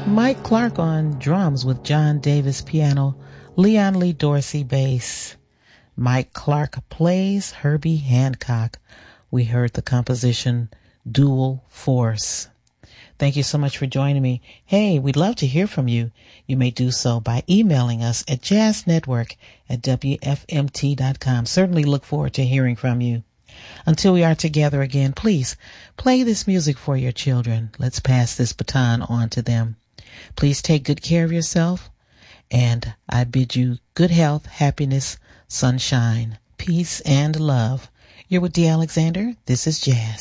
Mike Clark on drums with John Davis piano, Leon Lee Dorsey bass. Mike Clark plays Herbie Hancock. We heard the composition Dual Force. Thank you so much for joining me. Hey, we'd love to hear from you. You may do so by emailing us at jazznetwork@wfmt.com. Certainly look forward to hearing from you. Until we are together again, please play this music for your children. Let's pass this baton on to them. Please take good care of yourself, and I bid you good health, happiness, sunshine, peace, and love. You're with D. Alexander. This is Jazz.